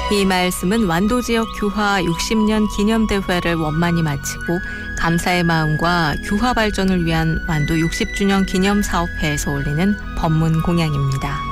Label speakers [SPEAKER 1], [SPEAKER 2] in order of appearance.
[SPEAKER 1] 이 말씀은 완도지역 규화 60년 기념대회를 원만히 마치고 감사의 마음과 규화 발전을 위한 완도 60주년 기념사업회에서 올리는 법문 공양입니다.